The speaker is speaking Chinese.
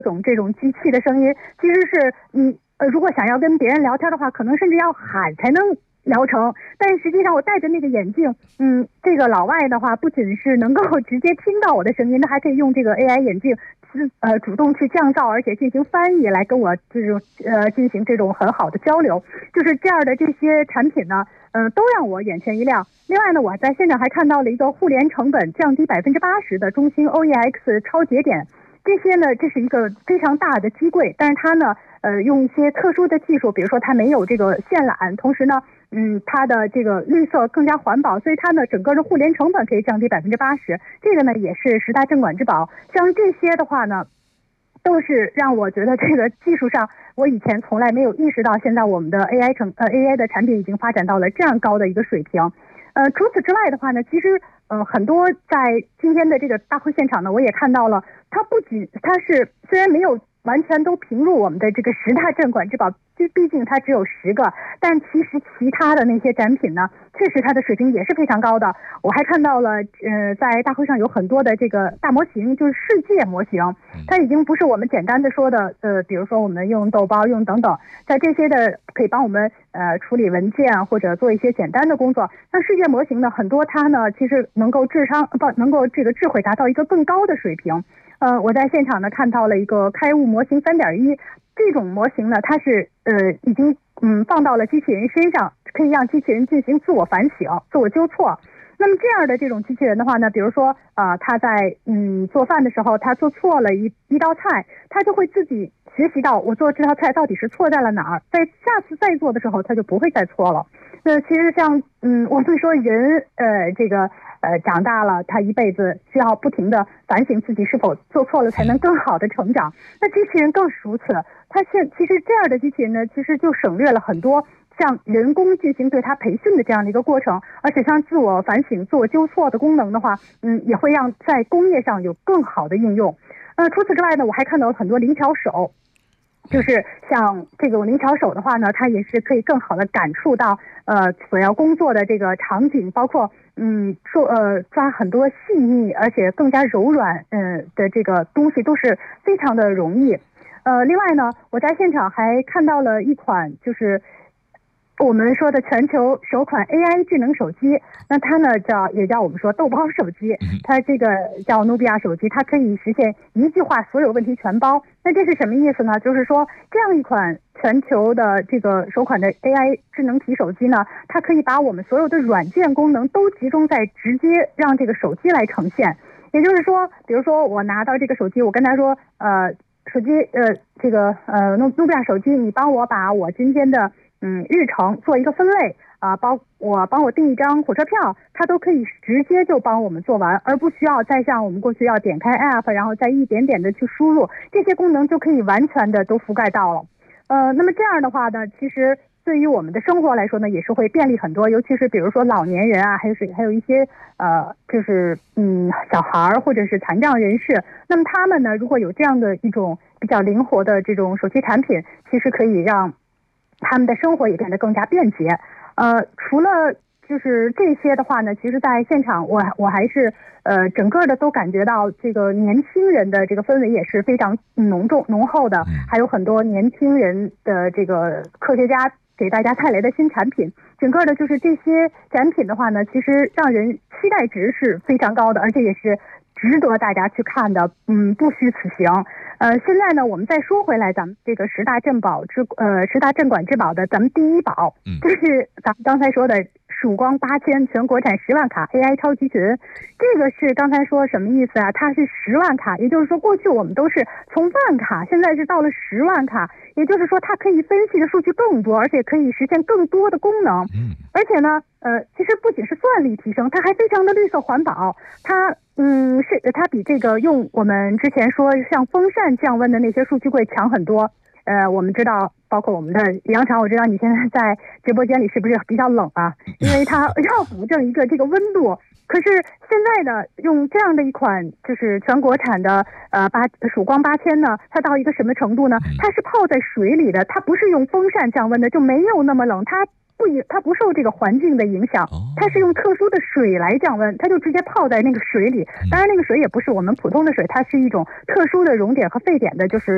这种机器的声音，其实是你如果想要跟别人聊天的话，可能甚至要喊才能聊成。但实际上我戴着那个眼镜，这个老外的话不仅是能够直接听到我的声音，他还可以用这个 AI 眼镜主动去降噪，而且进行翻译来跟我进行这种很好的交流。就是这样的这些产品呢，都让我眼前一亮。另外呢，我在现场还看到了一个互联成本降低80%的中兴 OEX 超节点。这些呢，这是一个非常大的机柜，但是它呢，用一些特殊的技术，比如说它没有这个线缆，同时呢，它的这个绿色更加环保，所以它呢整个的互联成本可以降低80%。这个呢也是10大镇馆之宝。像这些的话呢，都是让我觉得这个技术上，我以前从来没有意识到，现在我们的 AI 的产品已经发展到了这样高的一个水平。除此之外的话呢，其实很多在今天的这个大会现场呢，我也看到了，它不仅它是虽然没有完全都评入我们的这个10大镇馆之宝，就毕竟它只有10个，但其实其他的那些展品呢，确实它的水平也是非常高的。我还看到了，在大会上有很多的这个大模型，就是世界模型，它已经不是我们简单的说的，比如说我们用豆包用等等，在这些的可以帮我们处理文件或者做一些简单的工作。那世界模型呢，很多它呢其实能够这个智慧达到一个更高的水平。我在现场呢看到了一个开悟模型3.1，这种模型呢，它是已经放到了机器人身上，可以让机器人进行自我反省、自我纠错。那么这样的这种机器人的话呢，比如说他在做饭的时候，他做错了一道菜，他就会自己学习到我做这道菜到底是错在了哪儿，在下次再做的时候他就不会再错了。那其实像我们说人长大了，他一辈子需要不停的反省自己是否做错了，才能更好的成长。那机器人更是如此，其实这样的机器人呢，其实就省略了很多像人工进行对它培训的这样的一个过程，而且像自我反省、自我纠错的功能的话，也会让在工业上有更好的应用。除此之外呢，我还看到了很多灵巧手。就是像这种灵巧手的话呢，它也是可以更好的感触到所要工作的这个场景，包括抓很多细腻而且更加柔软的这个东西都是非常的容易。另外呢，我在现场还看到了一款就是我们说的全球首款 AI 智能手机，那它呢也叫我们说豆包手机，它这个叫努比亚手机，它可以实现一句话所有问题全包。那这是什么意思呢？就是说这样一款全球的这个首款的 AI 智能体手机呢，它可以把我们所有的软件功能都集中在直接让这个手机来呈现。也就是说，比如说我拿到这个手机，我跟他说手机努比亚手机，你帮我把我今天的日程做一个分类帮我订一张火车票，它都可以直接就帮我们做完，而不需要再像我们过去要点开 app， 然后再一点点的去输入，这些功能就可以完全的都覆盖到了。那么这样的话呢，其实对于我们的生活来说呢，也是会便利很多，尤其是比如说老年人啊，还有一些小孩或者是残障人士，那么他们呢，如果有这样的一种比较灵活的这种手机产品，其实可以让他们的生活也变得更加便捷。除了就是这些的话呢，其实在现场我还是整个的都感觉到这个年轻人的这个氛围也是非常浓厚的，还有很多年轻人的这个科学家给大家带来的新产品，整个的就是这些展品的话呢，其实让人期待值是非常高的，而且也是值得大家去看的，不虚此行。现在呢，我们再说回来，咱们这个10大镇馆之宝的咱们第一宝，就是咱们刚才说的曙光8000全国产10万卡 AI 超级群。这个是刚才说什么意思啊？它是10万卡，也就是说过去我们都是从万卡，现在是到了10万卡，也就是说它可以分析的数据更多，而且可以实现更多的功能。而且呢，其实不仅是算力提升，它还非常的绿色环保。它比这个用我们之前说像风扇降温的那些数据柜强很多。我们知道，包括我们的杨常，我知道你现在在直播间里是不是比较冷啊？因为它要保证一个这个温度。可是现在呢，用这样的一款就是全国产的曙光8000呢，它到一个什么程度呢？它是泡在水里的，它不是用风扇降温的，就没有那么冷。它不受这个环境的影响，它是用特殊的水来降温，它就直接泡在那个水里。当然，那个水也不是我们普通的水，它是一种特殊的熔点和沸点的，就是